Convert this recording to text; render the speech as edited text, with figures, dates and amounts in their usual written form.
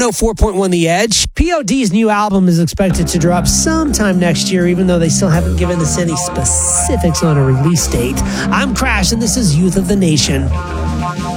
Neo 4.1 The Edge. POD's new album is expected to drop sometime next year, even though they still haven't given us any specifics on a release date. I'm Crash, and this is Youth of the Nation.